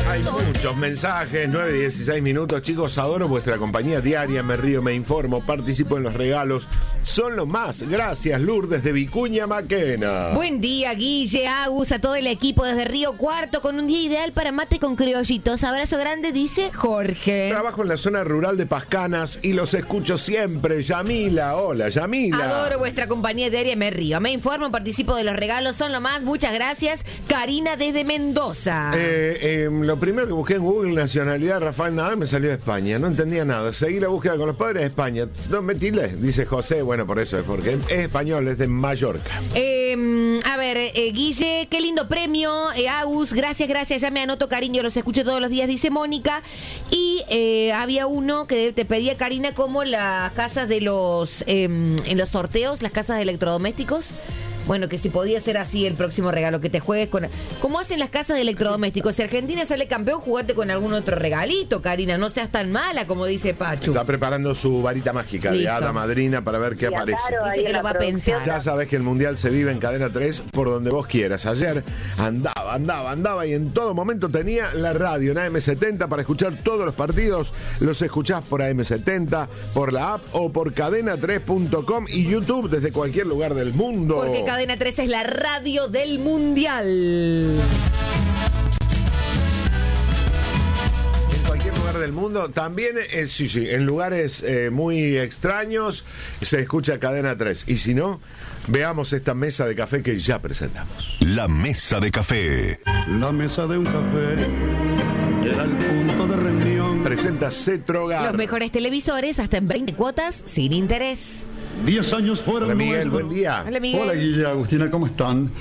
Hay muchos mensajes, 9:16 minutos. Chicos, adoro vuestra compañía diaria, me río, me informo, participo en los regalos. Son lo más. Gracias, Lourdes de Vicuña Maquena. Buen día, Guille, Agus, a todo el equipo desde Río Cuarto, con un día ideal para mate con criollitos. Abrazo grande, dice Jorge. Trabajo en la zona rural de Pascanas y los escucho siempre. Yamila, hola, Yamila. Adoro vuestra compañía diaria, me río, me informo, participo de los regalos, son lo más. Muchas gracias. Karina desde Mendoza. Lo primero que busqué en Google, nacionalidad Rafael Nadal, me salió de España. No entendía nada. Seguí la búsqueda con los padres de España. No, metile, dice José. Bueno, por eso es, porque es español, es de Mallorca. Guille, qué lindo premio. Agus, gracias, ya me anoto, cariño, los escucho todos los días, dice Mónica. Y había uno que te pedía, Karina, como las casas de los, en los sorteos, las casas de electrodomésticos. Bueno, que si podía ser así el próximo regalo, que te juegues con... ¿Cómo hacen las casas de electrodomésticos? Si Argentina sale campeón, jugate con algún otro regalito, Karina. No seas tan mala, como dice Pachu. Está preparando su varita mágica de hada madrina para ver qué aparece. Dice que lo va a pensar. Ya sabes que el Mundial se vive en Cadena 3 por donde vos quieras. Ayer andaba y en todo momento tenía la radio en AM70 para escuchar todos los partidos. Los escuchás por AM70, por la app o por cadena3.com y YouTube desde cualquier lugar del mundo. Porque Cadena 3 es la radio del Mundial. En cualquier lugar del mundo, también en lugares muy extraños se escucha Cadena 3. Y si no, veamos esta mesa de café que ya presentamos. La mesa de café. La mesa de un café era el punto de reunión. Presenta Cetrogar. Los mejores televisores hasta en 20 cuotas sin interés. 10 años fuera. Hola, Miguel, buen día. Hola, Miguel. Hola, Guille, Agustina, ¿cómo están?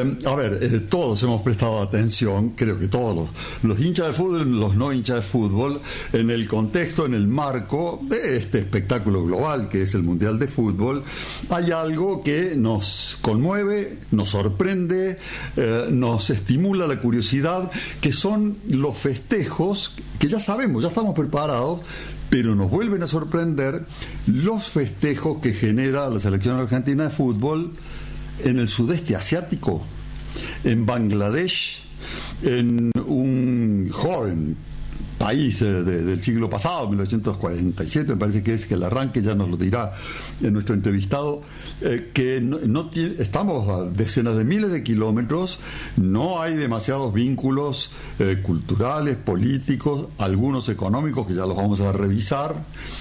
Todos hemos prestado atención, creo que todos los hinchas de fútbol, los no hinchas de fútbol, en el contexto, en el marco de este espectáculo global que es el Mundial de Fútbol. Hay algo que nos conmueve, nos sorprende, nos estimula la curiosidad, que son los festejos que ya sabemos, ya estamos preparados, pero nos vuelven a sorprender los festejos que genera la selección argentina de fútbol en el sudeste asiático, en Bangladesh, en un joven país del siglo pasado, 1947, me parece que es que el arranque, ya nos lo dirá nuestro entrevistado, que estamos a decenas de miles de kilómetros, no hay demasiados vínculos culturales, políticos, algunos económicos que ya los vamos a revisar.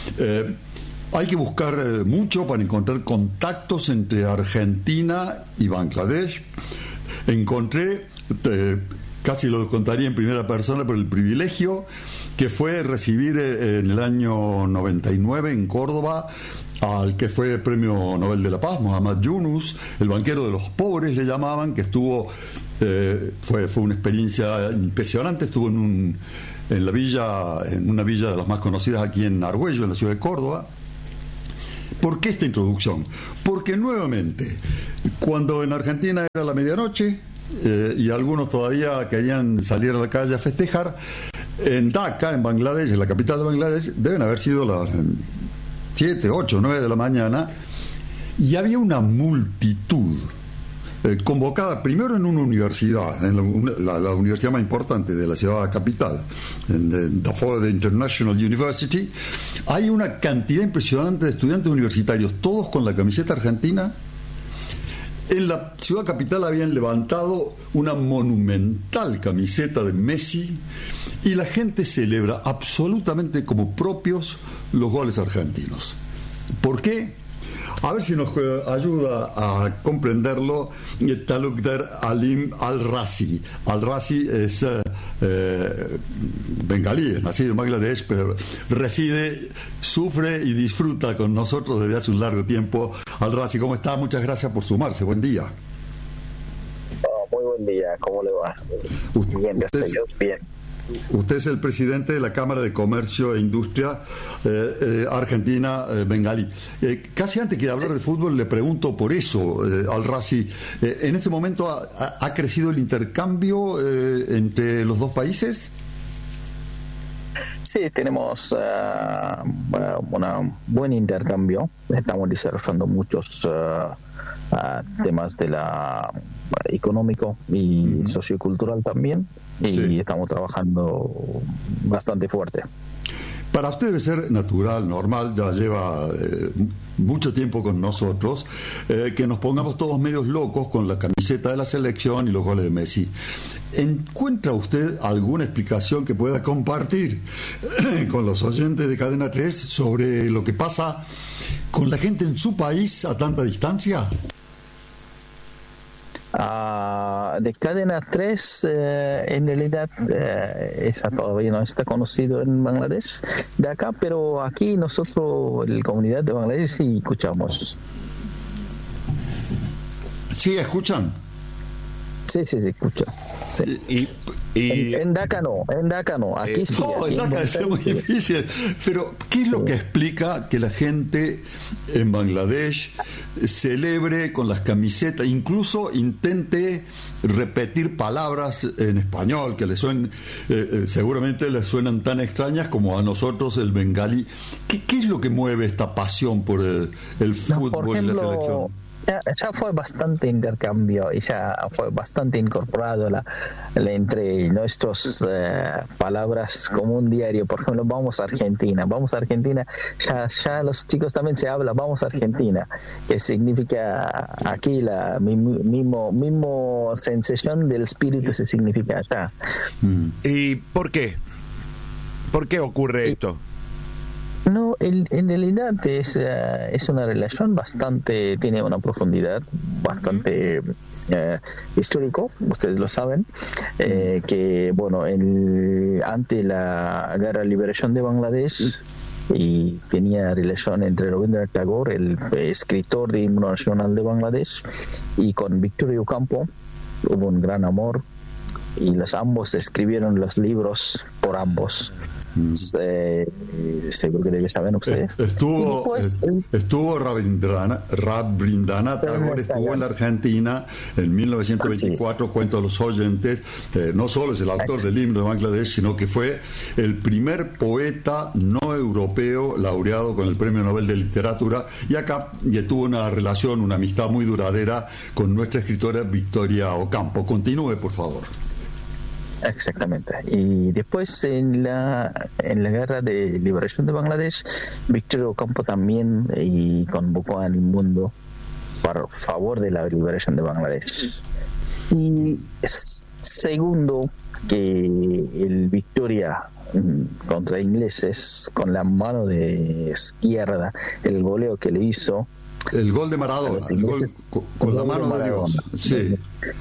Hay que buscar mucho para encontrar contactos entre Argentina y Bangladesh. Encontré... casi lo contaría en primera persona por el privilegio que fue recibir en el año 99 en Córdoba al que fue Premio Nobel de la Paz, Muhammad Yunus, el banquero de los pobres le llamaban, que estuvo, fue una experiencia impresionante, estuvo en una villa de las más conocidas aquí en Argüello, en la ciudad de Córdoba. ¿Por qué esta introducción? Porque nuevamente, cuando en Argentina era la medianoche, y algunos todavía querían salir a la calle a festejar, en Dhaka, en Bangladesh, en la capital de Bangladesh, deben haber sido las 7, 8, 9 de la mañana, y había una multitud convocada primero en una universidad, en la universidad más importante de la ciudad capital, en the Ford International University. Hay una cantidad impresionante de estudiantes universitarios, todos con la camiseta argentina. En la ciudad capital habían levantado una monumental camiseta de Messi y la gente celebra absolutamente como propios los goles argentinos. ¿Por qué? A ver si nos ayuda a comprenderlo Talukder Alim Al-Razi. Al-Razi es bengalí, es nacido en Bangladesh, pero reside, sufre y disfruta con nosotros desde hace un largo tiempo. Al-Razi, ¿cómo está? Muchas gracias por sumarse. Buen día. Muy buen día. ¿Cómo le va? Bien, gracias a Dios. Bien. Usted es el presidente de la Cámara de Comercio e Industria Argentina Bengalí. Casi antes que hablar de fútbol le pregunto por eso, Al-Razi, ¿en este momento ha crecido el intercambio entre los dos países? Sí, tenemos un buen intercambio. Estamos desarrollando muchos temas de la económico y sociocultural también. y estamos trabajando bastante fuerte. Para usted debe ser natural, normal, ya lleva mucho tiempo con nosotros, que nos pongamos todos medios locos con la camiseta de la selección y los goles de Messi. ¿Encuentra usted alguna explicación que pueda compartir con los oyentes de Cadena 3 sobre lo que pasa con la gente en su país a tanta distancia? De Cadena 3, en realidad esa todavía no está conocido en Bangladesh de acá, pero aquí nosotros, la comunidad de Bangladesh, sí escuchamos. ¿Sí escuchan? Sí, escucha. Sí. En Dhaka no, aquí sí. No, en Dhaka es muy difícil. Pero, ¿qué es lo que explica que la gente en Bangladesh celebre con las camisetas, incluso intente repetir palabras en español que le suenen, seguramente les suenan tan extrañas como a nosotros el bengalí? ¿Qué es lo que mueve esta pasión por el fútbol, por ejemplo, y la selección? Ya fue bastante intercambio y ya fue bastante incorporado entre nuestras palabras como un diario. Por ejemplo, vamos a Argentina, ya los chicos también se habla, vamos a Argentina, que significa aquí la mismo sensación del espíritu se significa allá. ¿Y por qué? ¿Por qué ocurre esto? No, en realidad es una relación bastante, tiene una profundidad bastante histórico, ustedes lo saben, que bueno, ante la guerra de liberación de Bangladesh, y tenía relación entre Rabindranath Tagore, el escritor de himno nacional de Bangladesh, y con Victoria Ocampo hubo un gran amor, y ambos escribieron los libros por ambos. Seguro que deben saber ustedes. Estuvo Rabindranath Tagore, estuvo en la Argentina en 1924, cuento a los oyentes, no solo es el autor del himno de Bangladesh, sino que fue el primer poeta no europeo laureado con el Premio Nobel de Literatura, y tuvo una relación, una amistad muy duradera con nuestra escritora Victoria Ocampo. Continúe, por favor. Exactamente. Y después en la guerra de liberación de Bangladesh, Victoria Ocampo también convocó al mundo por favor de la liberación de Bangladesh. Y segundo, que el Victoria contra ingleses, con la mano de izquierda, el goleo que le hizo, el gol de Maradona, el gol con la mano de Dios. Sí.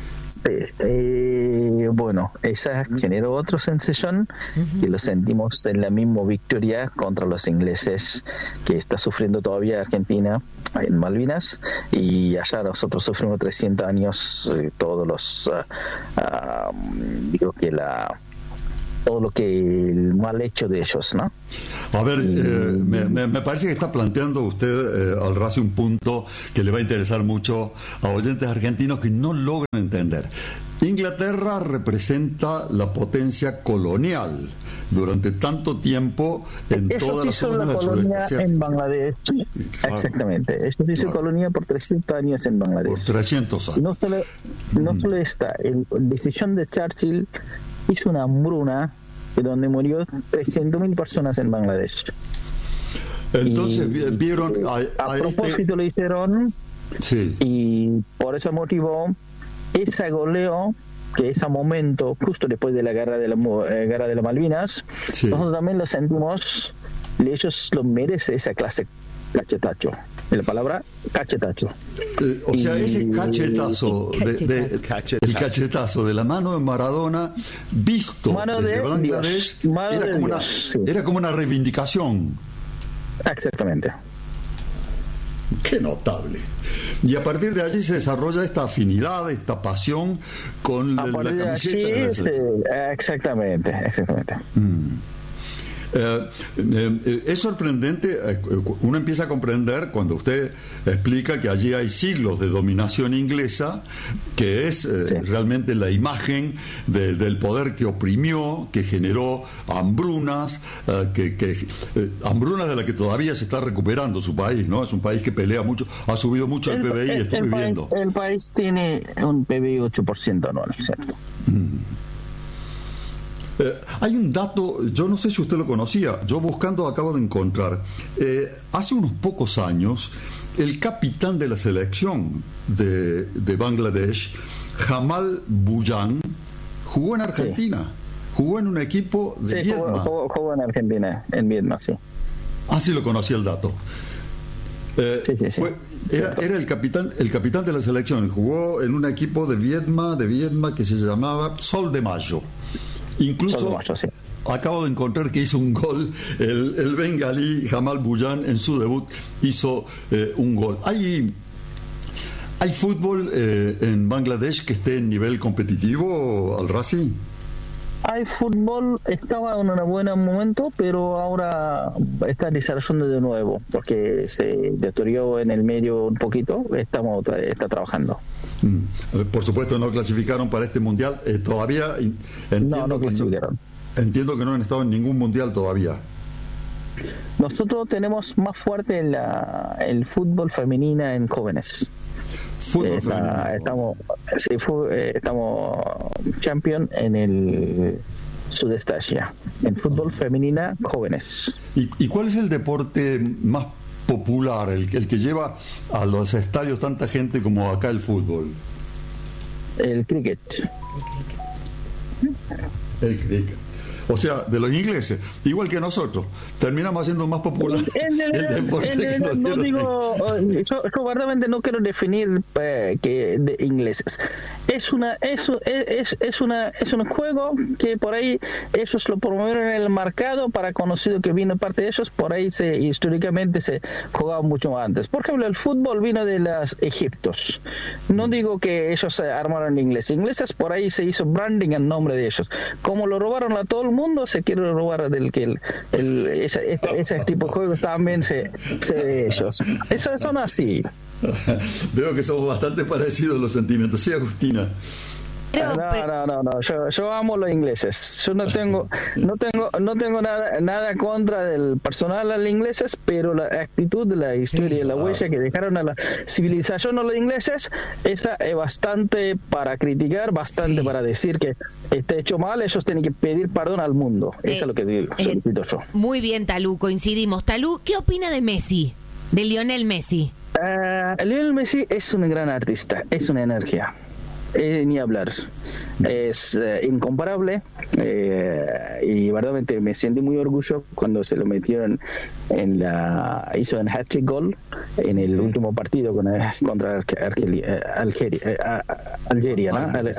Bueno, esa generó otra sensación que lo sentimos en la misma victoria contra los ingleses que está sufriendo todavía Argentina en Malvinas, y allá nosotros sufrimos 300 años todos los digo que todo lo que el mal hecho de ellos, ¿no? A ver, me parece que está planteando usted, Alrazi, un punto que le va a interesar mucho a oyentes argentinos que no logran entender. Inglaterra representa la potencia colonial durante tanto tiempo en todas las zonas del sudeste asiático. En Bangladesh. Exactamente. Esto se hizo colonia por 300 años en Bangladesh. Por 300 años. No solo esta, la decisión de Churchill hizo una hambruna donde murió 300.000 personas en Bangladesh. Entonces vieron a propósito lo hicieron, sí. Y por ese motivo ese goleo, que ese momento justo después de la guerra de las Malvinas, sí, nosotros también lo sentimos, ellos lo merecen esa clase cachetacho. La palabra cachetazo. O sea, ese cachetazo, el cachetazo de la mano de Maradona, visto desde Bangladesh, era como una reivindicación. Exactamente. Qué notable. Y a partir de allí se desarrolla esta afinidad, esta pasión con la camiseta. Exactamente. Es sorprendente, uno empieza a comprender cuando usted explica que allí hay siglos de dominación inglesa, que es realmente la imagen del poder que oprimió, que generó hambrunas, hambrunas de las que todavía se está recuperando su país, ¿no? Es un país que pelea mucho, ha subido mucho el PBI, estoy viendo. El país tiene un PBI 8% anual, ¿cierto? Hay un dato, yo no sé si usted lo conocía, yo buscando acabo de encontrar. Hace unos pocos años, el capitán de la selección de Bangladesh, Jamal Bujan, jugó en Argentina. Sí. Jugó en un equipo de Viedma. Jugó en Argentina, en Viedma, sí. Ah, sí lo conocía el dato. Sí. Era el capitán de la selección. Jugó en un equipo de Viedma que se llamaba Sol de Mayo. Incluso Sol de Mayo, sí. Acabo de encontrar que hizo un gol el bengalí Jamal Bujan en su debut hizo un gol. ¿Hay fútbol en Bangladesh que esté en nivel competitivo, Al-Razi? Hay fútbol, estaba en un buen momento, pero ahora está desarrollando de nuevo, porque se deterioró en el medio un poquito, está trabajando. Por supuesto no clasificaron para este mundial, todavía no clasificaron. Entiendo que no han estado en ningún mundial todavía. Nosotros tenemos más fuerte el fútbol femenino en jóvenes. Estamos champion en el Sudeste Asia, en fútbol femenina jóvenes. ¿Y cuál es el deporte más popular, el que lleva a los estadios tanta gente como acá el fútbol? El cricket. El cricket. O sea, de los ingleses, igual que nosotros, terminamos haciendo más popular el deporte que nos dieron. Yo verdaderamente no quiero definir que de ingleses. Es un juego que por ahí ellos lo promovieron en el mercado para conocido que vino parte de ellos, por ahí históricamente se jugaba mucho antes. Por ejemplo, el fútbol vino de los egipcios. No digo que ellos armaron ingleses por ahí se hizo branding en nombre de ellos. Como lo robaron a todo el mundo, se quiere robar del que ese tipo de juegos también se de ellos. Eso son así. Veo que somos bastante parecidos los sentimientos. Sí, Agustina. No. Yo amo los ingleses. Yo no tengo nada contra del personal a los ingleses, pero la actitud de la historia y la huella que dejaron a la civilización a los ingleses, esa es bastante para criticar, bastante para decir que está hecho mal. Ellos tienen que pedir perdón al mundo. Eso es lo que digo yo. Muy bien, Talú, coincidimos. Talú, ¿qué opina de Messi? De Lionel Messi. Lionel Messi es un gran artista, es una energía. Ni hablar, es incomparable, y verdaderamente me sentí muy orgulloso cuando se lo metieron hizo en hat-trick goal en el último partido contra Algeria,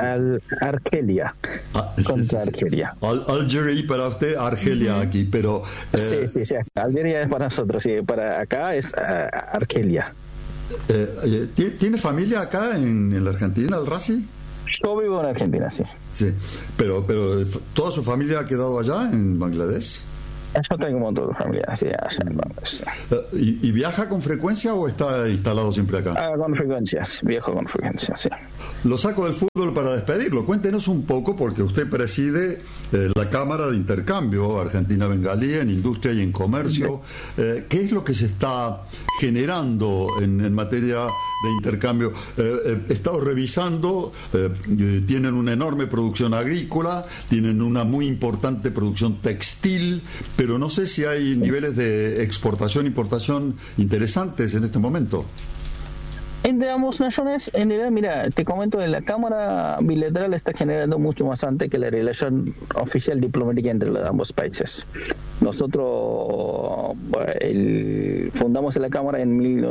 contra Argelia. Algeria para usted, Argelia aquí, pero sí, Algeria es para nosotros, sí, para acá es Argelia. ¿Tiene familia acá en la Argentina, Al-Razi? Yo vivo en Argentina, sí. Sí, pero ¿toda su familia ha quedado allá en Bangladesh? Yo tengo un montón de familia, sí, allá en Bangladesh. ¿Y viaja con frecuencia o está instalado siempre acá? Con frecuencia, viajo con frecuencia, sí. Lo saco del fútbol para despedirlo. Cuéntenos un poco, porque usted preside la Cámara de Intercambio Argentina-Bengalí en Industria y en Comercio. ¿Qué es lo que se está generando en materia de intercambio? He estado revisando, tienen una enorme producción agrícola, tienen una muy importante producción textil, pero no sé si hay niveles de exportación e importación interesantes en este momento. Entre ambas naciones, en realidad, mira, te comento, la Cámara Bilateral está generando mucho más antes que la relación oficial diplomática entre los ambos países. Nosotros fundamos la Cámara en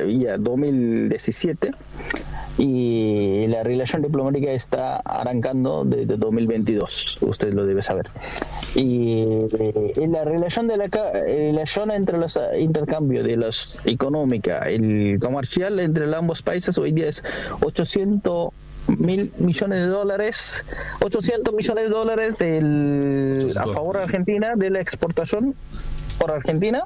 2017 y la relación diplomática está arrancando desde 2022, usted lo debe saber. Y la relación entre los intercambios de los económica, el comercial entre ambos países hoy día es 800 millones de dólares a favor de Argentina de la exportación por Argentina,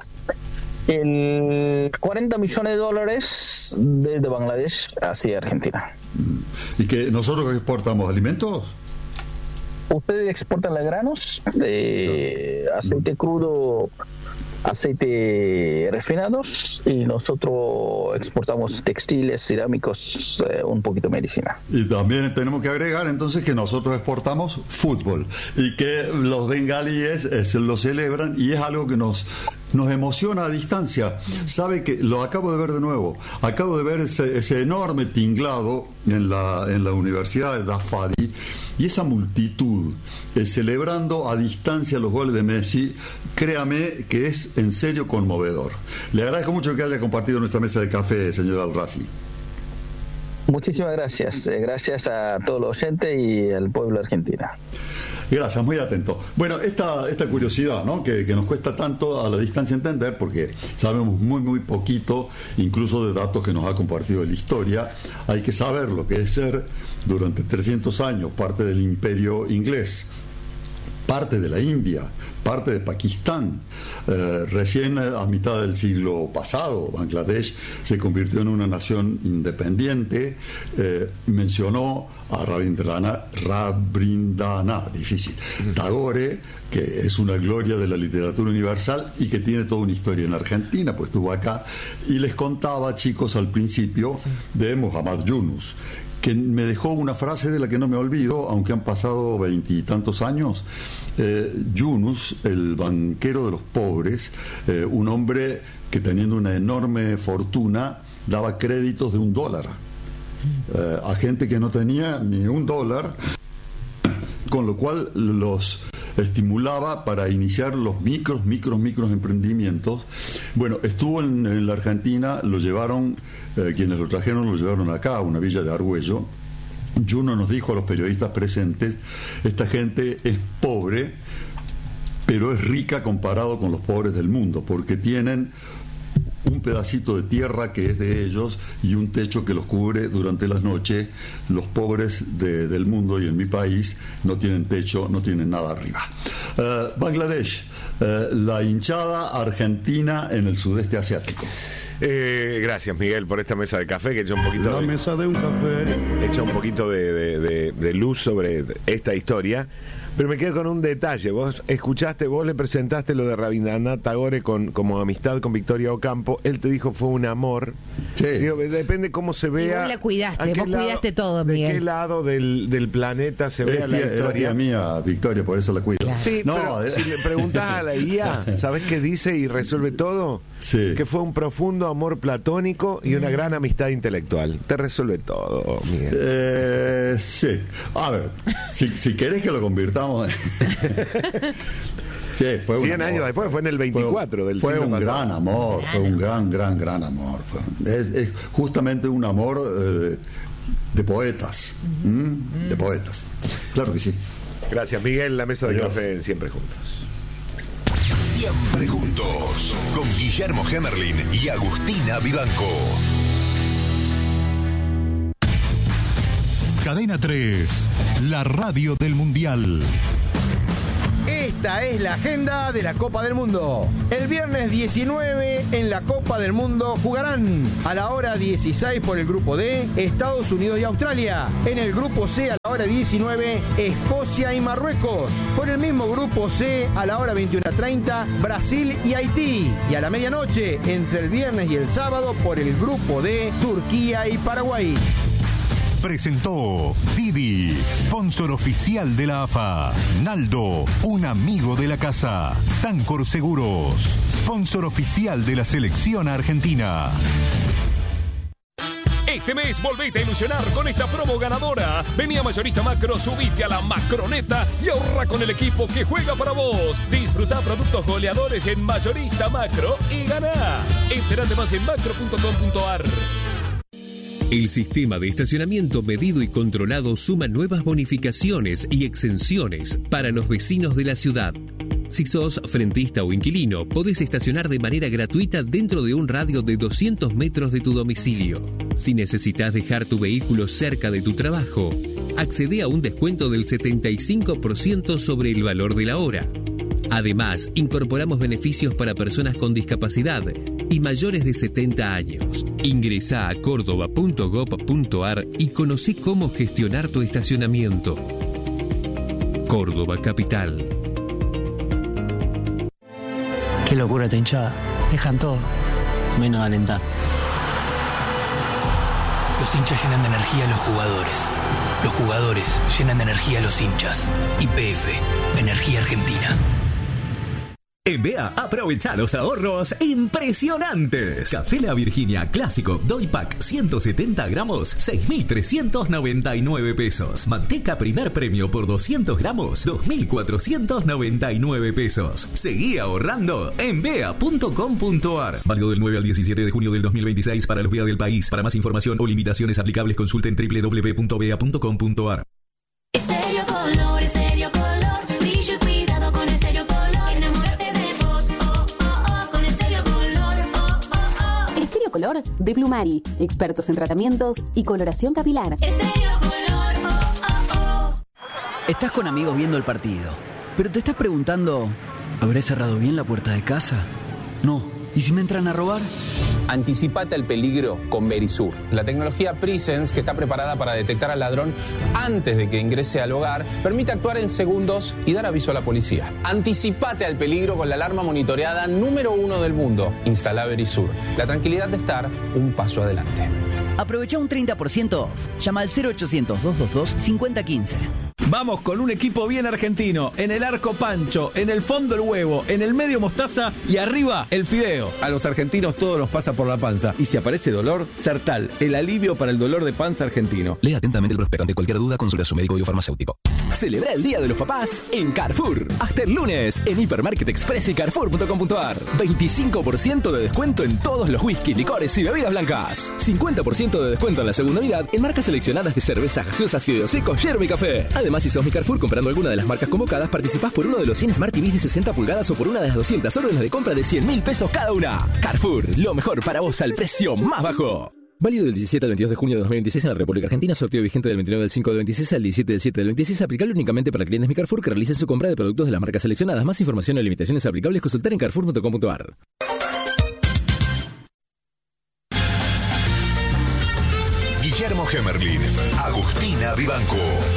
el 40 millones de dólares desde Bangladesh hacia Argentina. ¿Y que nosotros exportamos alimentos? Ustedes exportan los granos, aceite crudo aceite refinados, y nosotros exportamos textiles, cerámicos, un poquito medicina. Y también tenemos que agregar entonces que nosotros exportamos fútbol y que los bengalíes lo celebran, y es algo que nos emociona a distancia. Sabe que lo acabo de ver de nuevo, acabo de ver ese enorme tinglado en la Universidad de Dafadi, y esa multitud celebrando a distancia los goles de Messi. Créame que es en serio conmovedor. Le agradezco mucho que haya compartido nuestra mesa de café, señor Al-Razi. Muchísimas gracias. Gracias a todos los oyentes y al pueblo argentino. Gracias, muy atento. Bueno, esta curiosidad, ¿no?, que nos cuesta tanto a la distancia entender, porque sabemos muy, muy poquito, incluso de datos que nos ha compartido la historia. Hay que saber lo que es ser durante 300 años parte del imperio inglés, parte de la India, parte de Pakistán. Recién a mitad del siglo pasado, Bangladesh se convirtió en una nación independiente. Mencionó a Rabindranath, difícil, Tagore, que es una gloria de la literatura universal y que tiene toda una historia en Argentina, pues estuvo acá. Y les contaba, chicos, al principio de Muhammad Yunus, que me dejó una frase de la que no me olvido, aunque han pasado 20 y tantos años. Yunus, el banquero de los pobres, un hombre que teniendo una enorme fortuna daba créditos de $1 a gente que no tenía ni $1, con lo cual los estimulaba para iniciar los micros emprendimientos. Bueno, estuvo en la Argentina, lo llevaron, quienes lo trajeron lo llevaron acá, a una villa de Argüello. Juno nos dijo a los periodistas presentes: esta gente es pobre, pero es rica comparado con los pobres del mundo, porque tienen un pedacito de tierra que es de ellos y un techo que los cubre durante las noches. Los pobres del mundo y en mi país no tienen techo, no tienen nada arriba. Bangladesh, la hinchada argentina en el sudeste asiático. Gracias, Miguel, por esta mesa de café que echa un poquito La mesa de un café. echa un poquito de luz sobre esta historia. Pero me quedo con un detalle. Vos le presentaste lo de Rabindranath Tagore como amistad con Victoria Ocampo. Él te dijo fue un amor. Sí. Digo, depende cómo se vea. Y vos la cuidaste, vos cuidaste todo, Miguel. ¿De qué lado del planeta se vea la historia? Era mía, Victoria, por eso la cuido. Claro. Sí, no, pero si le preguntás a la IA, ¿sabés qué dice y resuelve todo? Sí. Que fue un profundo amor platónico y una gran amistad intelectual. Te resuelve todo, Miguel. Sí. A ver, si querés que lo convirtamos sí, fue 100 años después, fue en el 24 del siglo pasado. Fue un gran amor, fue un gran amor. Es justamente un amor de poetas. De poetas. Claro que sí. Gracias, Miguel. La mesa de Adiós. café Siempre Juntos. Siempre juntos, con Guillermo Hemerlin y Agustina Vivanco. Cadena 3, la radio del Mundial. Esta es la agenda de la Copa del Mundo. El viernes 19 en la Copa del Mundo jugarán a la hora 16 por el grupo D, Estados Unidos y Australia. En el grupo C a la hora 19, Escocia y Marruecos. Por el mismo grupo C a la hora 21:30, Brasil y Haití. Y a la medianoche, entre el viernes y el sábado, por el grupo D, Turquía y Paraguay. Presentó Didi, sponsor oficial de la AFA. Naldo, un amigo de la casa. Sancor Seguros, sponsor oficial de la selección argentina. Este mes volvete a ilusionar con esta promo ganadora. Vení a Mayorista Macro, subite a la Macroneta y ahorra con el equipo que juega para vos. Disfruta productos goleadores en Mayorista Macro y ganá. Enterate más en macro.com.ar. El sistema de estacionamiento medido y controlado suma nuevas bonificaciones y exenciones para los vecinos de la ciudad. Si sos frentista o inquilino, podés estacionar de manera gratuita dentro de un radio de 200 metros de tu domicilio. Si necesitas dejar tu vehículo cerca de tu trabajo, accede a un descuento del 75% sobre el valor de la hora. Además, incorporamos beneficios para personas con discapacidad y mayores de 70 años. Ingresá a córdoba.gov.ar y conocí cómo gestionar tu estacionamiento. Córdoba Capital. Qué locura esta hinchada. Dejan todo, menos alentar. Los hinchas llenan de energía a los jugadores. Los jugadores llenan de energía a los hinchas. YPF, Energía Argentina. En BEA, aprovecha los ahorros impresionantes. Café La Virginia Clásico Doy Pack 170 gramos, 6.399 pesos. Manteca Primer Premio por 200 gramos, 2.499 pesos. Seguí ahorrando en BEA.com.ar. Válido del 9 al 17 de junio del 2026 para los BEA del país. Para más información o limitaciones aplicables, consulten www.bea.com.ar. Estéreo Color, Estéreo Color, brillo y cuidado con Estéreo Color. Estéreo Color de Blumari, expertos en tratamientos y coloración capilar. Estéreo Color, Estás con amigos viendo el partido, pero te estás preguntando, ¿habré cerrado bien la puerta de casa? No. ¿Y si me entran a robar? Anticipate al peligro con Verisur. La tecnología Presence, que está preparada para detectar al ladrón antes de que ingrese al hogar, permite actuar en segundos y dar aviso a la policía. Anticipate al peligro con la alarma monitoreada número 1 del mundo. Instala Verisur. La tranquilidad de estar un paso adelante. Aprovecha un 30% off. Llama al 0800-222-5015. Vamos con un equipo bien argentino. En el arco Pancho, en el fondo el huevo, en el medio mostaza y arriba el fideo. A los argentinos todo nos pasa por la panza. Y si aparece dolor, Sertal, el alivio para el dolor de panza argentino. Lea atentamente el prospecto. Ante cualquier duda, consulta a su médico o farmacéutico. Celebra el Día de los Papás en Carrefour. Hasta el lunes en Hipermarket Express y Carrefour.com.ar. 25% de descuento en todos los whisky, licores y bebidas blancas. 50% de descuento en la segunda unidad en marcas seleccionadas de cervezas, gaseosas, fideos secos, yerba y café. Además, si sos mi Carrefour comprando alguna de las marcas convocadas, participás por uno de los 100 Smart TVs de 60 pulgadas o por una de las 200 órdenes de compra de 100.000 pesos cada una. Carrefour, lo mejor para vos al precio más bajo. Válido del 17 al 22 de junio de 2026 en la República Argentina. Sorteo vigente del 29 del 5 del 26 al 17 del 7 del 26. Aplicable únicamente para clientes Mi Carrefour que realicen su compra de productos de las marcas seleccionadas. Más información o limitaciones aplicables, consultar en carrefour.com.ar. Guillermo Gemerlin, Agustina Vivanco.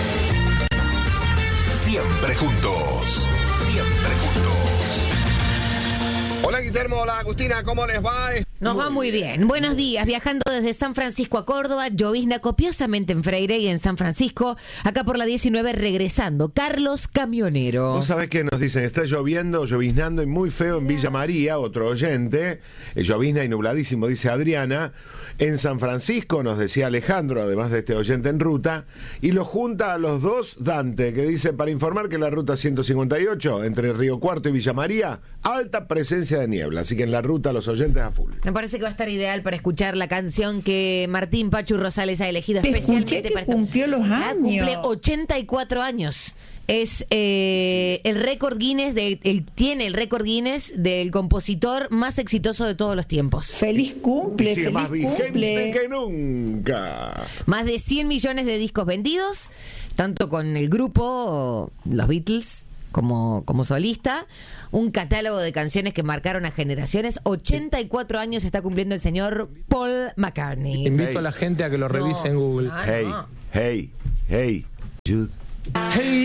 Siempre juntos. Siempre juntos. Hola Guillermo, hola Agustina, ¿cómo les va? Nos va muy bien. Buenos días. Viajando desde San Francisco a Córdoba, llovizna copiosamente en Freire y en San Francisco. Acá por la 19 regresando. Carlos Camionero. Vos sabés que nos dicen, está lloviendo, lloviznando y muy feo en Villa María, otro oyente. Llovizna y nubladísimo, dice Adriana. En San Francisco, nos decía Alejandro, además de este oyente en ruta. Y lo junta a los dos Dante, que dice, para informar que la ruta 158, entre Río Cuarto y Villa María, alta presencia de niebla. Así que en la ruta los oyentes a full. Me parece que va a estar ideal para escuchar la canción que Martín Pachu Rosales ha elegido especialmente para cumplió los años. Cumple 84 años. Es el récord Guinness tiene el récord Guinness del compositor más exitoso de todos los tiempos. Feliz cumple, sigue feliz más vigente cumple. que nunca. Más de 100 millones de discos vendidos, tanto con el grupo, los Beatles, como solista. Un catálogo de canciones que marcaron a generaciones. 84 años está cumpliendo el señor Paul McCartney. Invito a la gente a que lo revise en Google. Hey, hey, hey, Jude. Hey.